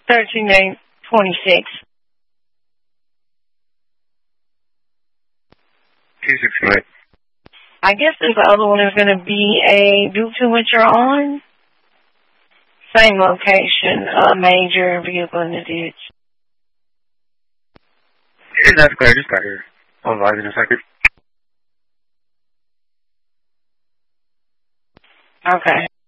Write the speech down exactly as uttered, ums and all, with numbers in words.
thirteen eight twenty-six. two sixty-eight. I guess this other one is going to be a due to what you're on. Same location, a major vehicle in the ditch. Yeah, that's clear. Just got here. I'll live in a second. Okay.